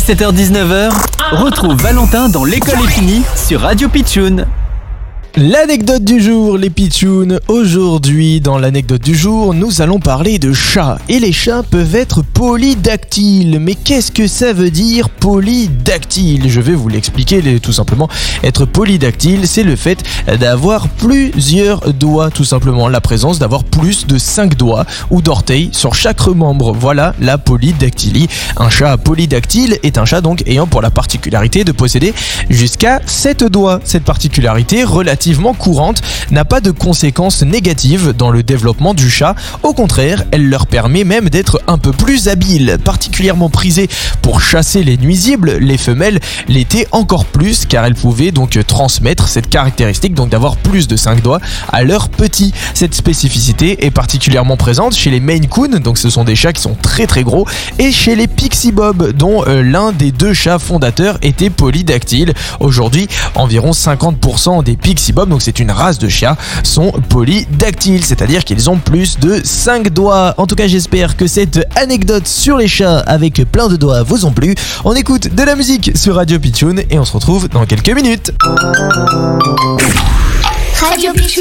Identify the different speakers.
Speaker 1: 17h-19h, retrouve Valentin dans l'école est finie sur Radio Pitchoun.
Speaker 2: L'anecdote du jour, les pitchouns. Aujourd'hui, dans l'anecdote du jour, nous allons parler de chats. Et les chats peuvent être polydactyles. Mais qu'est-ce que ça veut dire polydactyle ? Je vais vous l'expliquer tout simplement. Être polydactyle, c'est le fait d'avoir plusieurs doigts, tout simplement. La présence d'avoir plus de 5 doigts ou d'orteils sur chaque membre. Voilà la polydactylie. Un chat polydactyle est un chat donc ayant pour la particularité de posséder jusqu'à 7 doigts. Cette particularité relativement courante n'a pas de conséquences négatives dans le développement du chat. Au contraire, elle leur permet même d'être un peu plus habiles. Particulièrement prisées pour chasser les nuisibles, les femelles l'étaient encore plus car elles pouvaient donc transmettre cette caractéristique donc d'avoir plus de 5 doigts à leurs petits. Cette spécificité est particulièrement présente chez les Maine Coon, donc ce sont des chats qui sont très très gros, et chez les Pixie Bob dont l'un des deux chats fondateurs était polydactyle. Aujourd'hui, environ 50% des Pixie Bob, donc c'est une race de chiens, sont polydactyles, c'est-à-dire qu'ils ont plus de 5 doigts. En tout cas, j'espère que cette anecdote sur les chats avec plein de doigts vous ont plu. On écoute de la musique sur Radio Pitchoun et on se retrouve dans quelques minutes.
Speaker 3: Radio Pitchoun.